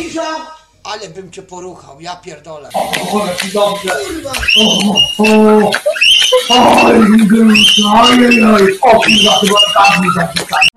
cisza! Ale bym cię poruchał, ja pierdolę. O, jaki dobrze. Kurwa! Oj, oj, oj, o kurwa, chyba tak mi zapisać.